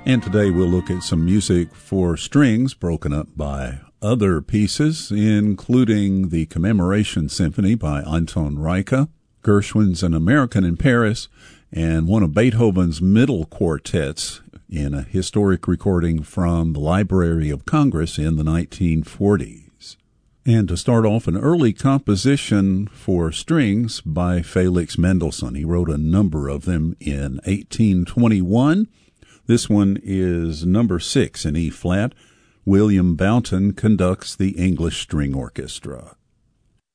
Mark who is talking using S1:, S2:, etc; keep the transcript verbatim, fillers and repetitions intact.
S1: And today we'll look at some music for strings broken up by other pieces, including the Commemoration Symphony by Anton Reicha, Gershwin's An American in Paris, and one of Beethoven's middle quartets in a historic recording from the Library of Congress in the nineteen forties. And to start off, an early composition for strings by Felix Mendelssohn. He wrote a number of them in eighteen twenty-one. This one is number six in E-flat. William Boughton conducts the English String Orchestra.